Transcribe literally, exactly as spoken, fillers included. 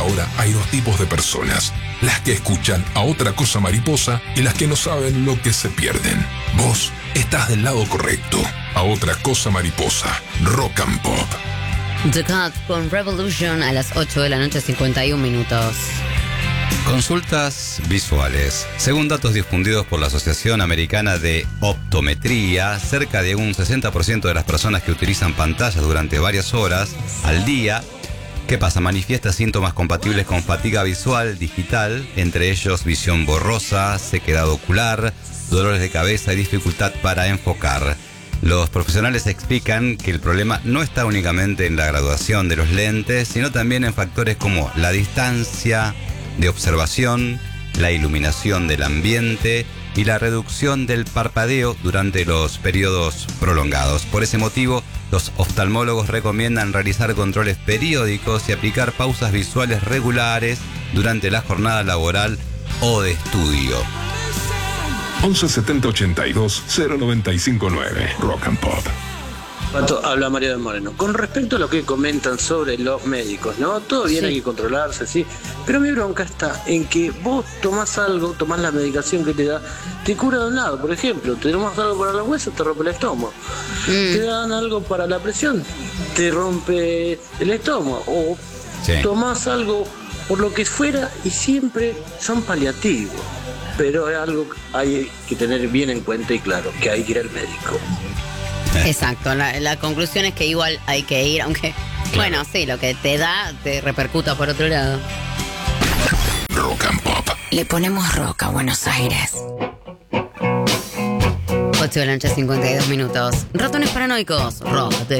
ahora hay dos tipos de personas: las que escuchan a Otra Cosa Mariposa y las que no saben lo que se pierden. Vos estás del lado correcto. A Otra Cosa Mariposa, Rock and Pop. The Cut con Revolution a las ocho de la noche, cincuenta y un minutos. Consultas visuales. Según datos difundidos por la Asociación Americana de Optometría, cerca de un sesenta por ciento de las personas que utilizan pantallas durante varias horas al día, ¿qué pasa? Manifiesta síntomas compatibles con fatiga visual digital, entre ellos visión borrosa, sequedad ocular, dolores de cabeza y dificultad para enfocar. Los profesionales explican que el problema no está únicamente en la graduación de los lentes, sino también en factores como la distancia de observación, la iluminación del ambiente y la reducción del parpadeo durante los periodos prolongados. Por ese motivo, los oftalmólogos recomiendan realizar controles periódicos y aplicar pausas visuales regulares durante la jornada laboral o de estudio. once setenta ochenta y dos cero noventa y cinco nueve Rock and Pop. Pato, habla María del Moreno. Con respecto a lo que comentan sobre los médicos, ¿no? Todo bien, sí, hay que controlarse, sí. Pero mi bronca está en que vos tomás algo, tomás la medicación que te da, te cura de un lado. Por ejemplo, te tomás algo para los huesos, te rompe el estómago. Mm. Te dan algo para la presión, te rompe el estómago. O sí, tomás algo por lo que fuera y siempre son paliativos. Pero es algo que hay que tener bien en cuenta y claro, que hay que ir al médico. Exacto, la, la conclusión es que igual hay que ir, aunque, claro, bueno, sí, lo que te da te repercuta por otro lado. Rock and Pop. Le ponemos rock a Buenos Aires. ocho de la noche, cincuenta y dos minutos. Ratones paranoicos, rock de